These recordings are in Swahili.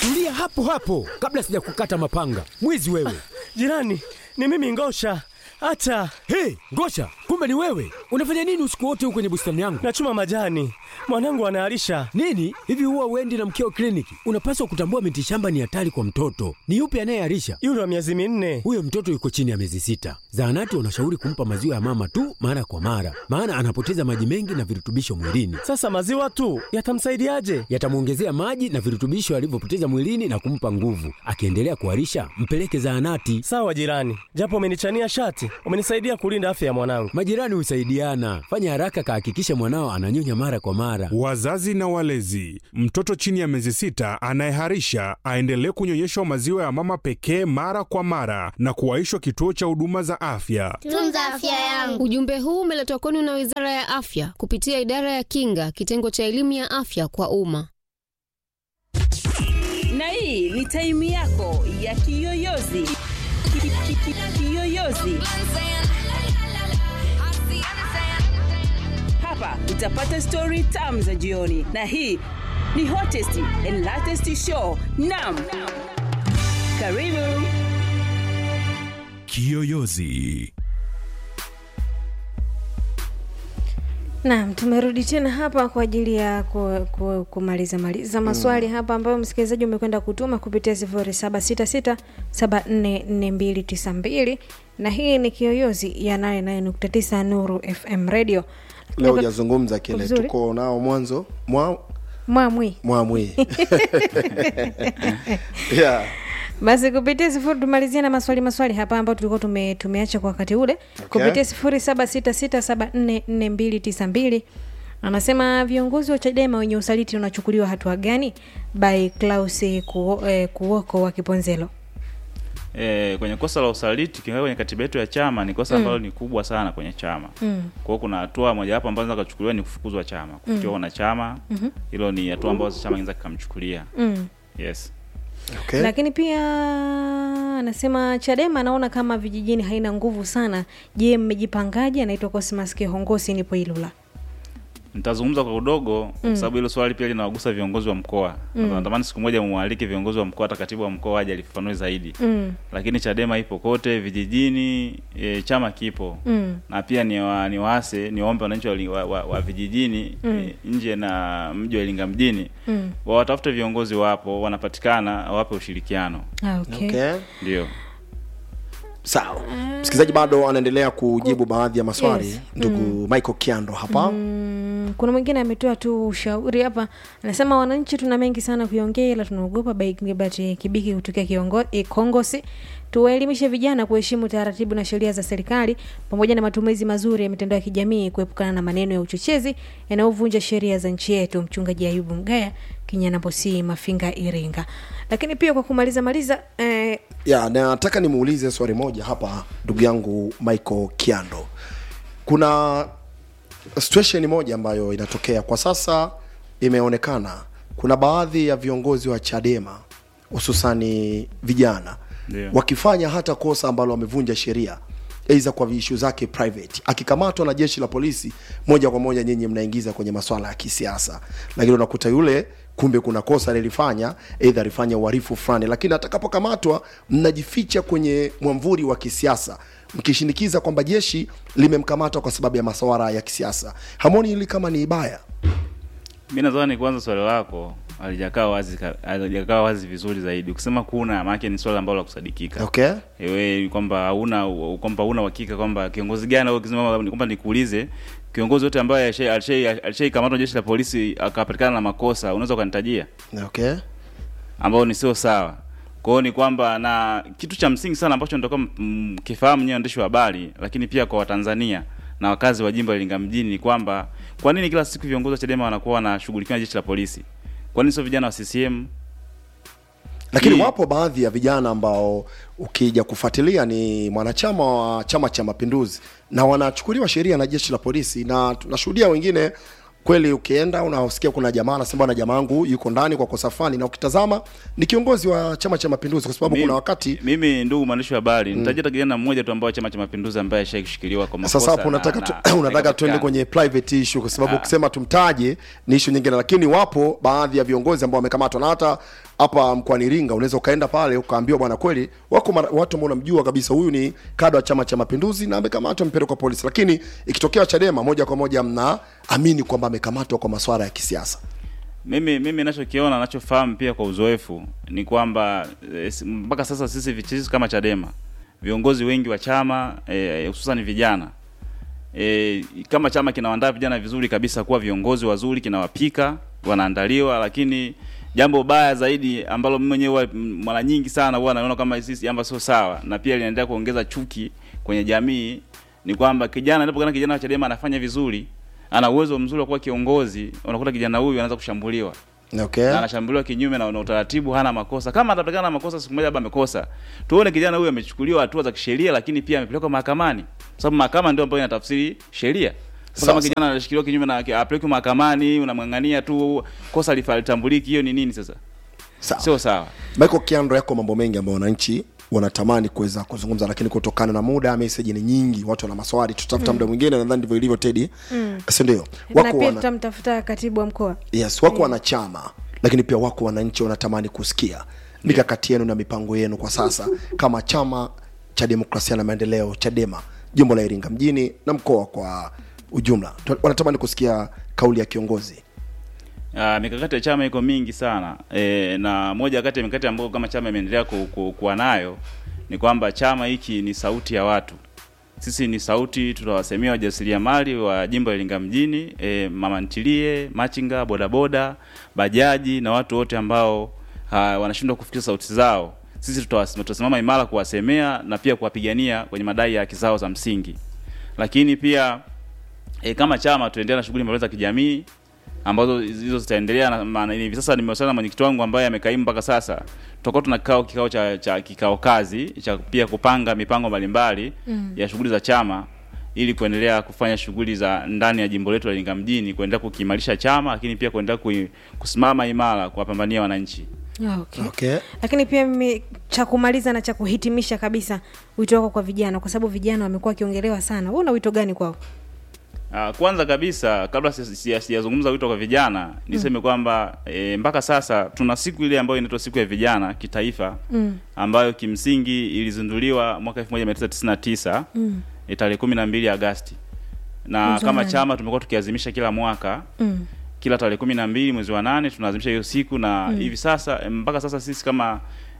Tulia hapo hapo kabla sijakukata mapanga. Mwizi wewe. Jirani, ni mimi Ngosha. Acha. Hey, Ngosha, kumbe ni wewe. Unafanya nini usiku wote huko kwenye bustani yangu? Nachuma majani. Mwanangu anaharisha. Nini? Hivi huwa uendi na mkeo kliniki? Unapaswa kutambua miti shamba ni hatari kwa mtoto. Ni yupi anayeharisha? Yule wa miezi 4. Huyo mtoto yuko chini ya miezi 6. Zahanati wanashauri kumpa maziwa ya mama tu mara kwa mara, maana anapoteza maji mengi na virutubisho mwilini. Sasa maziwa tu yatamsaidiaje? Yatamuongezea maji na virutubisho alivyopoteza mwilini na kumpa nguvu. Akiendelea kuharisha, mpeleke zahanati. Sawa jirani. Japo umenichania shati, umenisaidia kulinda afya ya mwanangu. Majirani husaidiana. Fanya haraka kahakikisha mwanao ananyonya mara kwa mara. Wazazi na walezi, mtoto chini ya miezi 6 anayeharisha aendelee kunyonyeshwa maziwa ya mama pekee mara kwa mara na kuwaishwa kituo cha huduma za afya. Tunza afya yangu. Ujumbe huu umeletwa kwenu na Wizara ya Afya kupitia Idara ya Kinga, kitengo cha elimu ya afya kwa umma. Na hii ni time yako ya kiyoyozi. Kiyoyozi. Hapa utapata story tamu za jioni. Na hii ni hottest and latest show. Naam. Karibu. Kiyoyozi. Naam, tumerudi tena hapa kwa ajili ya kumaliza maswali hapa ambayo msikilizaji umekwenda kutuma kupitia 0766744292 na hii ni Kiyoyozi ya 88.9 Nuru FM Radio. Leo hujazungumza kile tuko nao mwanzo Mwamwi. Yeah. Basi kupitia 0 tumalizia na maswali hapa ambayo tulikuwa tumeacha kwa wakati ule. Kupitia 0766744292 anasema viongozi wa Chadema wenye usaliti unachukuliwa hatua gani? By Klaus Kuoko wa Kiponzelo. Kwenye kosa la usaliti kinga kwenye katiba yetu ya chama ni kosa ambalo ni kubwa sana kwenye chama. Kwa hiyo kuna hatua moja hapo ambazo zinaweza kuchukuliwa ni kufukuzwa chama, kufutiwa na chama. Hilo ni hatua ambazo chama kinaweza kumchukulia. Yes. Okay. Lakini pia anasema Chadema anaona kama vijijini haina nguvu sana. Je, mmejipangaje? Anaitwa Cosmas Kihongosi, nipo Ilula. Nitazungumza kwa udogo kwa sababu hilo swali pia linawagusa viongozi wa mkoa. Natamani siku moja mualike viongozi wa mkoa, hata katibu wa mkoa aje alifafanue zaidi. Lakini Chadema ipo kote vijijini, chama kipo. Na pia ni waombe wananchi wa vijijini nje na mji wa Iringa mjini watafute viongozi wapo, wanapatikana, wape ushirikiano. Okay. Ndio. Sawa. Msikilizaji bado anaendelea kujibu baadhi ya maswali. Ndugu Michael Kiando hapa. Kuna mwingine ametoa tu ushauri hapa. Anasema wananchi tuna mengi sana kuongea ila tunaogopa Baigibati Kibiki kutokea Kongosi. Tuwaelimishe vijana kuheshimu taratibu na sheria za serikali pamoja na matumizi mazuri ya mitandao ya kijamii kuepukana na maneno ya uchochezi yanayovunja sheria za nchi yetu. Mchungaji Ayubu Mgaya, Kinyana Bosi, Mafinga, Iringa. Lakini pia kwa kumaliza nataka nimuulize swali moja hapa ndugu yangu Michael Kiando. Kuna situation moja ambayo inatokea kwa sasa, imeonekana kuna baadhi ya viongozi wa Chadema hususani vijana wakifanya hata kosa ambalo wamevunja sheria aidha kwa issue zake private, akikamatwa na jeshi la polisi moja kwa moja nyinyi mnaingiza kwenye masuala ya kisiasa. Lakini unakuta yule kumbe kuna kosa alilifanya, aidha alifanya uhalifu fulani, lakini atakapokamatwa mnajificha kwenye mwamvuli wa kisiasa mkishinikiza kwamba jeshi limemkamata kwa sababu ya masuala ya kisiasa. Hamoni hili kama ni ibaya? Mimi nadhani kwanza swali lako halijakaa wazi vizuri zaidi. Ukisema kuna maana ni swali ambalo la kusadikika. Okay. Ewe kwamba huna uhakika kwamba kiongozi gani, au ukisema kwamba nikuulize kiongozi wote ambaye alishakamatwa jeshi la polisi akapatikana na makosa, unaweza kunitajia? Okay. Ambao ni sio sawa. Kwa hiyo ni kwamba na kitu cha msingi sana ambacho ndio kifahamu nyewe waandishi wa habari, lakini pia kwa Watanzania na wakazi wa jimbo la Iringa mjini, ni kwamba kwa nini kila siku viongozi wa Chadema wanakuwa wanashughulikiwa na jeshi la polisi? Kwa nini sio vijana wa CCM? Lakini wapo baadhi ya vijana ambao ukija kufuatilia ni mwanachama wa Chama cha Mapinduzi na wanachukuliwa sheria na jeshi la polisi, na tunashuhudia wengine kweli ukienda unasikia kuna jamaa anasema na jamaa wangu yuko ndani kwa kosa fulani, na ukitazama ni kiongozi wa Chama cha Mapinduzi, kwa sababu kuna wakati mimi ndugu mwandishi wa habari nitajeta kijana mmoja tu ambao Chama cha Mapinduzi ambaye ashakishikiliwa kwa makosa. Sasa hapo unataka tuende kwenye private issue, kwa sababu ukisema tumtaje ni issue nyingine, lakini wapo baadhi ya viongozi ambao wamekamatwa, na hata hapa mkoani Iringa unaweza ukaenda pale ukaambiwa bwana kweli wako watu ambao unamjua kabisa huyu ni kada wa Chama cha Mapinduzi na amekamatwa mpelekwa kwa polisi, lakini ikitokea Chadema moja kwa moja mnaamini kwamba amekamatwa kwa masuala ya kisiasa. Mimi ninachokiona, ninachofahamu pia kwa uzoefu ni kwamba mpaka sasa sisi vichizi kama Chadema, viongozi wengi wa chama hususan vijana kama chama kinawaandaa vijana vizuri kabisa kuwa viongozi wazuri, kinawapika, wanaandaliwa, lakini jambo baya zaidi ambalo mimi mwenyewe mara nyingi sana huwa naona kama sisi jambo sio sawa na pia linaendelea kuongeza chuki kwenye jamii, ni kwamba kijana anapokuwa kijana wa Chadema anafanya vizuri, ana uwezo mzuri wa kuwa kiongozi, unakuta kijana huyu anaanza kushambuliwa. Okay. Na anashambuliwa kinyume na utaratibu, hana makosa. Kama atapatikana na makosa siku moja labda amekosa, tuone kijana huyu amechukuliwa hatua za kisheria, lakini pia amepelekwa mahakamani. Kwa sababu mahakama ndio ambayo inatafsiri sheria. Kama kijana anashikiliwa kinyume na apelekwe mahakamani, unamngangania tu, kosa litambuliki, hiyo ni nini sasa? Sio sawa. Michael Kiando, yako mambo mengi ambayo wananchi wanatamani kuweza kuzungumza, lakini kutokana na muda message ni nyingi, watu wana maswali, tutafuta muda mwingine, nadhani ndivyo ilivyo Teddy. Si ndio? Wako pia tutamtafuta katibu wa mkoa. Yes, wako wanachama, lakini pia wako wananchi wanatamani kusikia mikakati yenu na mipango yenu kwa sasa kama Chama cha Demokrasia na Maendeleo Chadema, jimbo la Iringa mjini na mkoa kwa ujumla. Wanatamani kusikia kauli ya kiongozi. Mikakati ya chama iko mingi sana. Na moja kati ya mikakati ambayo kama chama imeendelea kuwa nayo ni kwamba chama hiki ni sauti ya watu. Sisi ni sauti, tutawasemea wajasiriamali wa jimbo la Iringa mjini, mama ntilie, machinga, bodaboda, bajaji na watu wote ambao wanashindwa kufikia sauti zao. Sisi tutasimama imara kuwasemea na pia kuwapigania kwenye madai ya haki zao za msingi. Lakini pia kama chama tuendelea na shughuli mbalimbali za kijamii ambazo hizo zitaendelea, na maana hivi sasa nimewasiliana na mwenyekiti wangu ambaye amekaimu mpaka sasa. Tutakuwa tuna kikao cha kikao kazi cha pia kupanga mipango mbalimbali ya shughuli za chama ili kuendelea kufanya shughuli za ndani ya jimbo letu la Iringa mjini, kuendelea kukiimarisha chama, lakini pia kuendelea kusimama imara kuwapambania wananchi. Okay. Lakini pia cha kumaliza na cha kuhitimisha kabisa, wito wako kwa vijana, kwa sababu vijana wamekuwa kiongelewa sana. Wewe una wito gani kwao? Kwanza kabisa kabla sijazungumza wito kwa vijana, niseme kwamba mpaka sasa tuna siku ile ambayo inaitwa siku ya vijana kitaifa, ambayo kimsingi ilizinduliwa mwaka 1999 tarehe 12 Agosti. Na kama chama tumekuwa tukiazimisha kila mwaka kila tarehe 12 mwezi wa 8 tunaazimisha hiyo siku, na hivi sasa mpaka sasa sisi kama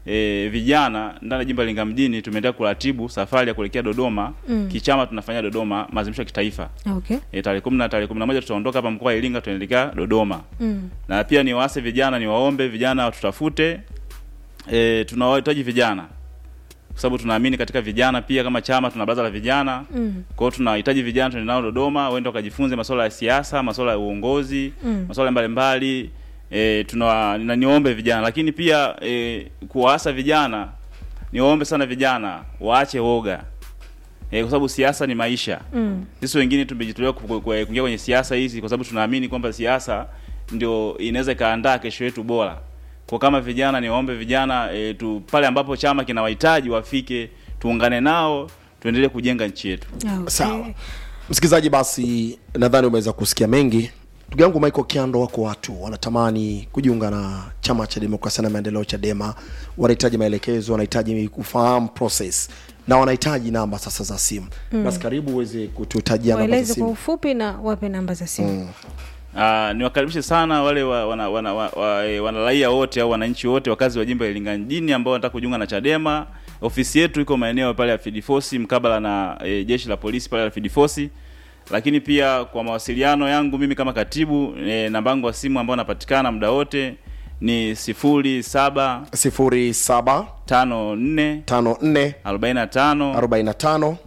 vijana ndani ya jimbo la Iringa mjini tumeendelea kuratibu safari ya kuelekea Dodoma. Kichama tunafanya Dodoma maadhimisho ya kitaifa. Okay. Tarehe 10 na tarehe 11 tutaondoka hapa mkoa wa Iringa tunaelekea Dodoma. Na pia niwaase vijana, niwaombe vijana tutafute, tunawahitaji vijana kwa sababu tunaamini katika vijana. Pia kama chama tuna baraza la vijana. Kwa hiyo tunahitaji vijana tuende nao Dodoma, waende wakajifunze masuala ya siasa, masuala ya uongozi, masuala mbalimbali. Niombe vijana, lakini pia kuwaasa vijana, niombe sana vijana waache woga, kwa sababu siasa ni maisha. Sisi wengine tumejitolea kuingia kwenye siasa hizi kwa sababu tunaamini kwamba siasa ndio inaweza kaandaa kesho yetu bora. Kwa kama vijana, niombe vijana pale ambapo chama kinawahitaji wafike, tuungane nao, tuendelee kujenga nchi yetu. Okay. Sawa. Msikilizaji, basi nadhani umeweza kusikia mengi. Ndugu yangu Michael Kiando, wako watu wanatamani kujiunga na Chama cha Demokrasia na Maendeleo Chadema, wanahitaji maelekezo, wanahitaji kufahamu process na wanahitaji namba sasa za simu. Basi karibu uweze kututajia namba za simu. Kwa ufupi na wape namba za simu. Niwakaribishe sana wale wanaraia wote au wananchi wote wakazi wa jimbo la Iringa mjini ambao wanataka kujiunga na Chadema. Ofisi yetu iko maeneo pale ya Field Force mkabala na jeshi la polisi pale ya Field Force. Lakini pia kwa mawasiliano yangu mimi kama katibu, namba yangu ya simu ambayo napatikana muda wote ni 07 54 45 45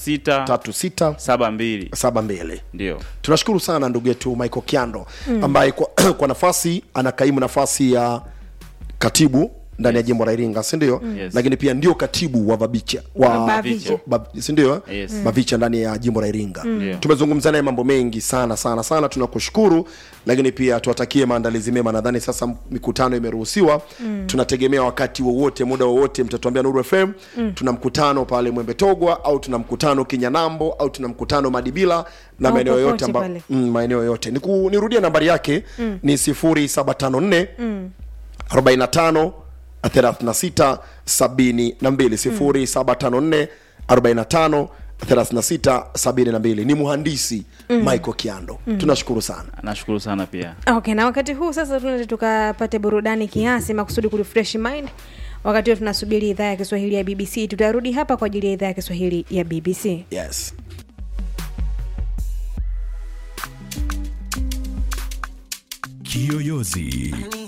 36 72. Ndio. Tunashukuru sana ndugu yetu Michael Kiando ambaye kwa nafasi anakaimu nafasi ya katibu ndani ya jimbo la Iringa, si ndio? Yes. Lakini pia ndio katibu wa Bavicha Bavicha. si ndio? Yes. Bavicha ndani ya jimbo la Iringa. Ndio. Tumezungumza naye mambo mengi sana, tunakushukuru, lakini pia tuwatakie maandalizi mema. Nadhani sasa mikutano imeruhusiwa. Tunategemea wakati wowote, muda wowote mtatuambia Nuru FM tuna mkutano pale Mwembe Togwa, au tuna mkutano Kinyanambo, au tuna mkutano Madibila na maeneo yote maeneo yote. Nirudie nambari yake ni 0754 45 36 72 0754 45 36 72. Ni mhandisi Michael Kiando. Tunashukuru sana. Nashukuru sana pia. Okay, na wakati huu sasa tunataka tukapate burudani kiasi makusudi ku refresh mind. Wakati huo tunasubiri idhaa ya Kiswahili ya BBC. Tutarudi hapa kwa ajili ya idhaa ya Kiswahili ya BBC. Yes. Kiyoyozi.